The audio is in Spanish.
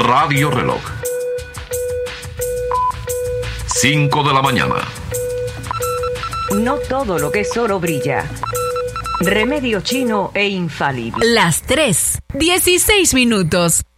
Radio Reloj. 5 de la mañana. No todo lo que es oro brilla. Remedio chino e infalible. Las 3:16.